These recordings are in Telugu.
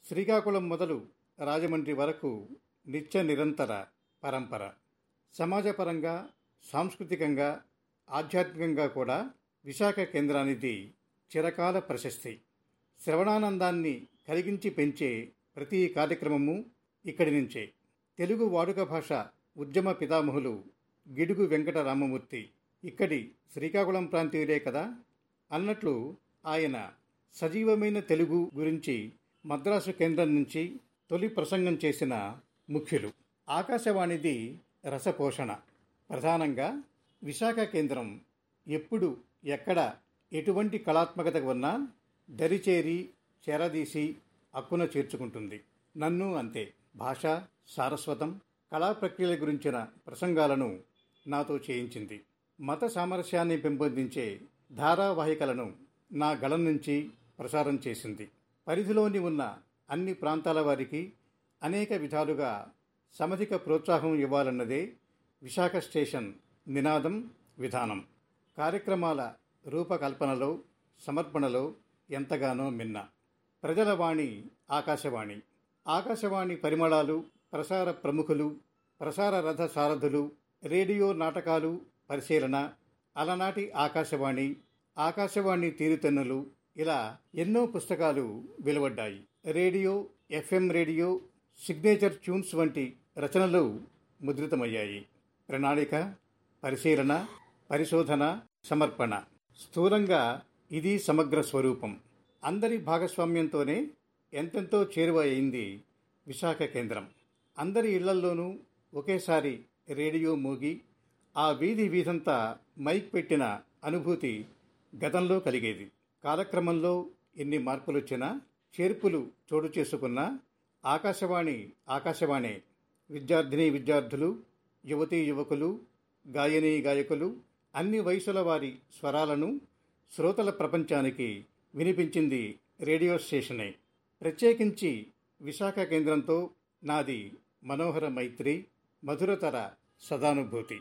శ్రీకాకుళం మొదలు రాజమండ్రి వరకు నిత్య నిరంతర పరంపర. సమాజపరంగా, సాంస్కృతికంగా, ఆధ్యాత్మికంగా కూడా విశాఖ కేంద్రానిది చిరకాల ప్రశస్తి. శ్రవణానందాన్ని కలిగించి పెంచే ప్రతి కార్యక్రమము ఇక్కడి నుంచే. తెలుగు వాడుక భాష ఉద్యమ పితామహులు గిడుగు వెంకట రామమూర్తి ఇక్కడి శ్రీకాకుళం ప్రాంతీయులే కదా అన్నట్లు ఆయన సజీవమైన తెలుగు గురించి మద్రాసు కేంద్రం నుంచి తొలి ప్రసంగం చేసిన ముఖ్యులు. ఆకాశవాణిది రసపోషణ. ప్రధానంగా విశాఖ కేంద్రం ఎప్పుడు ఎక్కడ ఎటువంటి కళాత్మకత ఉన్నా దరిచేరి చేరదీసి అక్కున చేర్చుకుంటుంది. నన్ను అంతే. భాష, సారస్వతం, కళా ప్రక్రియల గురించిన ప్రసంగాలను నాతో చేయించింది. మత సామరస్యాన్ని పెంపొందించే ధారావాహికలను నా గళం నుంచి ప్రసారం చేసింది. పరిధిలోని ఉన్న అన్ని ప్రాంతాల వారికి అనేక విధాలుగా సమధిక ప్రోత్సాహం ఇవ్వాలన్నదే విశాఖ స్టేషన్ నినాదం, విధానం. కార్యక్రమాల రూపకల్పనలో, సమర్పణలో ఎంతగానో మిన్న. ప్రజల వాణి ఆకాశవాణి. ఆకాశవాణి పరిమళాలు, ప్రసార ప్రముఖులు, ప్రసార రథ సారథులు, రేడియో నాటకాలు, పరిశీలన, అలనాటి ఆకాశవాణి, ఆకాశవాణి తీరుతెన్నులు, ఇలా ఎన్నో పుస్తకాలు వెలువడ్డాయి. Radio, FM radio, signature tunes వంటి రచనలు ముద్రితమయ్యాయి. ప్రణాళిక, పరిశీలన, పరిశోధన, సమర్పణ. స్థూలంగా ఇది సమగ్ర స్వరూపం. అందరి భాగస్వామ్యంతోనే ఎంతెంతో చేరువ అయింది విశాఖ కేంద్రం. అందరి ఇళ్లల్లోనూ ఒకేసారి రేడియో మోగి ఆ వీధంతా మైక్ పెట్టిన అనుభూతి గతంలో కలిగేది. కాలక్రమంలో ఎన్ని మార్పులొచ్చినా, చేర్పులు చోటు చేసుకున్నా ఆకాశవాణి ఆకాశవాణే. విద్యార్థినీ విద్యార్థులు, యువతీ యువకులు, గాయనీ గాయకులు, అన్ని వయసుల వారి స్వరాలను శ్రోతల ప్రపంచానికి వినిపించింది రేడియో స్టేషనే. ప్రత్యేకించి విశాఖ కేంద్రంతో నాది మనోహర మైత్రి, మధురతర సదానుభూతి.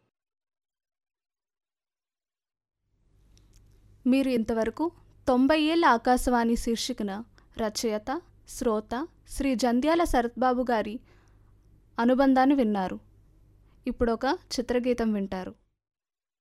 మీరు ఇంతవరకు 90 ఏళ్ల ఆకాశవాణి శీర్షికన రచయిత, శ్రోత శ్రీ జంధ్యాల శరత్బాబు గారి అనుబంధాన్ని విన్నారు. ఇప్పుడొక చిత్రగీతం వింటారు.